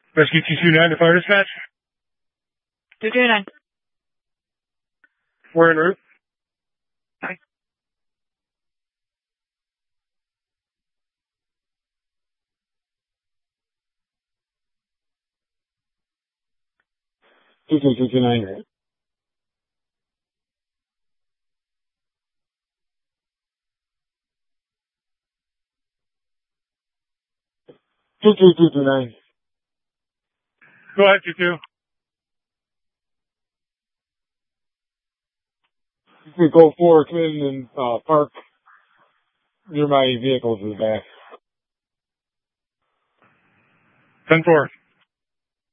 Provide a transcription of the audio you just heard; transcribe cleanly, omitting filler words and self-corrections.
Rescue 229 to fire dispatch. 229. We're en route. Okay. Two 229. 229. Go ahead, 22. You could go forward, come in and park near my vehicles in the back. 10-4.